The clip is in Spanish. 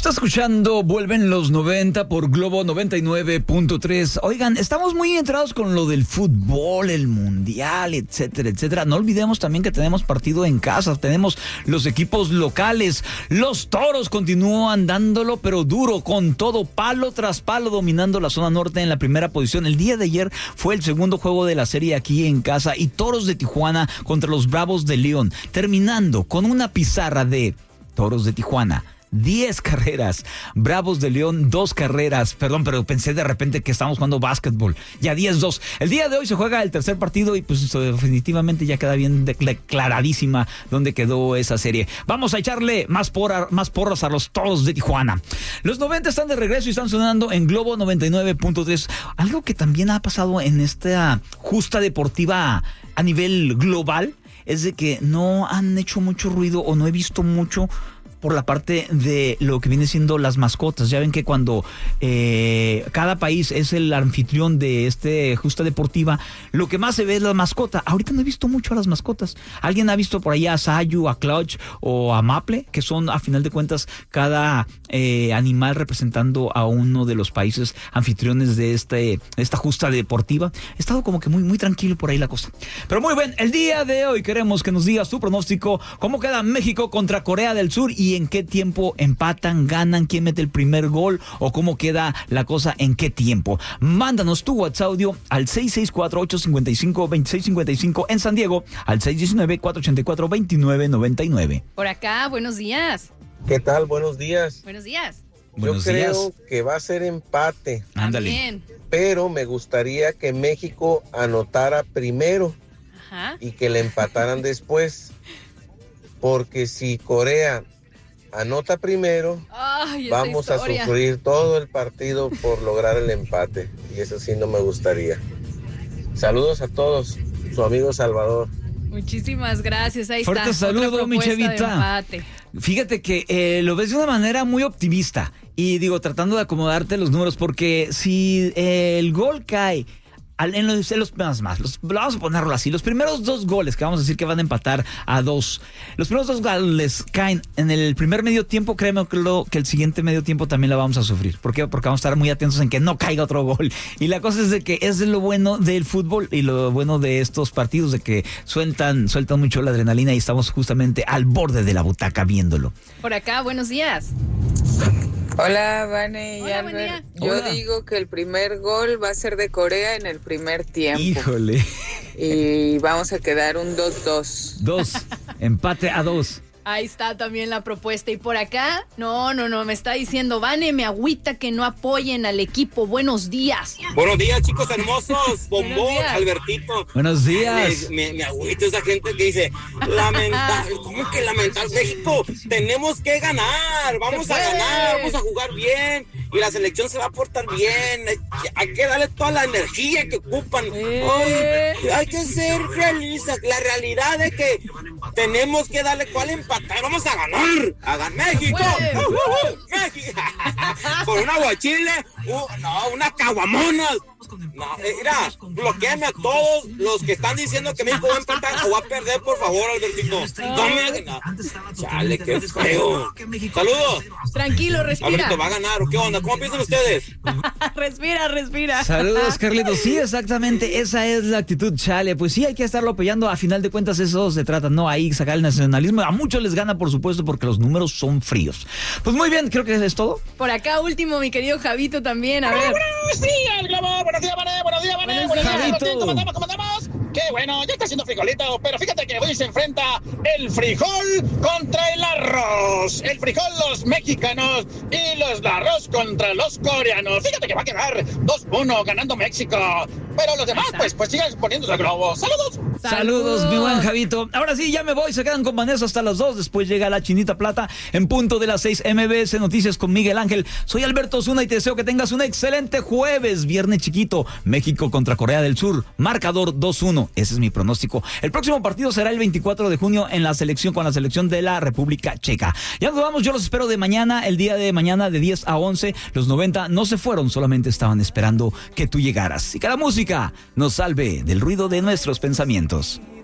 Está escuchando Vuelven los 90 por Globo 99.3. Oigan, estamos muy entrados con lo del fútbol, el mundial, etcétera, etcétera. No olvidemos también que tenemos partido en casa, tenemos los equipos locales. Los Toros continúan dándolo, pero duro, con todo, palo tras palo, dominando la zona norte en la primera posición. El día de ayer fue el segundo juego de la serie aquí en casa y Toros de Tijuana contra los Bravos de León, terminando con una pizarra de Toros de Tijuana 10 carreras, Bravos de León 2 carreras, perdón, pero pensé de repente que estábamos jugando básquetbol, ya 10-2. El día de hoy se juega el tercer partido y pues definitivamente ya queda bien declaradísima dónde quedó esa serie. Vamos a echarle más porras a los Toros de Tijuana. Los 90 están de regreso y están sonando en Globo 99.3. Algo que también ha pasado en esta justa deportiva a nivel global es de que no han hecho mucho ruido o no he visto mucho por la parte de lo que viene siendo las mascotas. Ya ven que cuando cada país es el anfitrión de este justa deportiva, lo que más se ve es la mascota. Ahorita no he visto mucho a las mascotas. ¿Alguien ha visto por allá a Sayu, a Clutch o a Maple? Que son, a final de cuentas, cada animal representando a uno de los países anfitriones de esta justa deportiva. He estado como que muy, muy tranquilo por ahí la cosa. Pero muy bien, el día de hoy queremos que nos digas tu pronóstico. ¿Cómo queda México contra Corea del Sur? ¿Y en qué tiempo empatan, ganan, quién mete el primer gol o cómo queda la cosa en qué tiempo? Mándanos tu WhatsApp audio al 664-855-2655 en San Diego, al 619-484-2999. Por acá, buenos días. ¿Qué tal? Buenos días. Buenos días. Yo creo que va a ser empate. Ándale. También. Pero me gustaría que México anotara primero. Ajá. Y que le empataran después. Porque si Corea anota primero, vamos a sufrir todo el partido por lograr el empate. Y eso sí no me gustaría. Saludos a todos. Su amigo Salvador. Muchísimas gracias. Ahí fuerte está. Saludo, mi Chevita. Fíjate que lo ves de una manera muy optimista. Y digo, tratando de acomodarte los números, porque si el gol cae vamos a ponerlo así, los primeros 2 goles que vamos a decir que van a empatar a 2, los primeros 2 goles caen en el primer medio tiempo, créeme que el siguiente medio tiempo también la vamos a sufrir. ¿Por qué? Porque vamos a estar muy atentos en que no caiga otro gol. Y la cosa es de que es lo bueno del fútbol y lo bueno de estos partidos, de que sueltan mucho la adrenalina y estamos justamente al borde de la butaca viéndolo. Por acá, buenos días. Hola, Vane y Hola, Albert. Hola. Yo digo que el primer gol va a ser de Corea en el primer tiempo. Híjole. Y vamos a quedar un 2-2. 2, empate a 2. Ahí está también la propuesta. Y por acá, no, me está diciendo, Vane, me agüita que no apoyen al equipo. Buenos días. Buenos días, chicos hermosos. Buenos Bombón, días. Albertito. Buenos días. Me agüita esa gente que dice, lamentar. ¿Cómo que lamentar? México, tenemos que ganar. Vamos a ganar, vamos a jugar bien. Y la selección se va a portar bien. Hay que darle toda la energía que ocupan. Ay, hay que ser realistas. La realidad es que tenemos que darle cuál empatar. Vamos a ganar. ¡Hagan México! ¡México! Por un aguachile, unas caguamonas. No, mira, bloqueame a todos los que están diciendo que México va a empatar o va a perder, por favor, Albertito. Chale, qué feo. Saludos. Tranquilo, respira. Alberto, ¿va a ganar o qué onda? ¿Cómo piensan ustedes? Respira. Saludos, Carlitos. Sí, exactamente, esa es la actitud, chale. Pues sí, hay que estarlo apoyando. A final de cuentas, eso se trata, ¿no? Ahí sacar el nacionalismo. A muchos les gana, por supuesto, porque los números son fríos. Pues muy bien, creo que es todo. Por acá, último, mi querido Javito también. A ver. Buenos días, Globo. Buenos días, Vane. Buenos días, Javito. ¿Cómo andamos? Qué bueno, ya está haciendo frijolito, pero fíjate que hoy se enfrenta el frijol contra el arroz. El frijol, los mexicanos, y los arroz contra los coreanos. Fíjate que va a quedar 2-1 ganando México. Pero los demás, pues sigan poniéndose el globo. ¡Saludos! Saludos, mi buen Javito. Ahora sí, ya me voy. Se quedan con Vanessa hasta las 2. Después llega la Chinita Plata en punto de las 6. MBS Noticias con Miguel Ángel. Soy Alberto Osuna y te deseo que tengas un excelente jueves. Viernes chiquito. México contra Corea del Sur. Marcador 2-1. Ese es mi pronóstico. El próximo partido será el 24 de junio en la selección con la selección de la República Checa. Ya nos vamos. Yo los espero de mañana. El día de mañana de 10 a 11. Los 90 no se fueron. Solamente estaban esperando que tú llegaras. Y que la música nos salve del ruido de nuestros pensamientos.